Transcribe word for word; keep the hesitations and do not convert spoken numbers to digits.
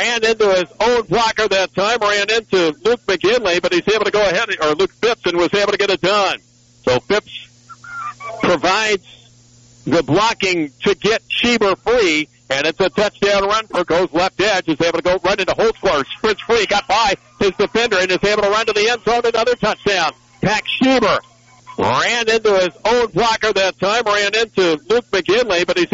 ran into his own blocker that time, ran into Luke McGinley, but he's able to go ahead, or Luke Phipps, and was able to get it done. So Phipps provides the blocking to get Schieber free, and it's a touchdown run for goes left edge, is able to go run into Holtzler, sprints free, got by his defender, and is able to run to the end zone, another touchdown. Pack Schieber ran into his own blocker that time, ran into Luke McGinley, but he's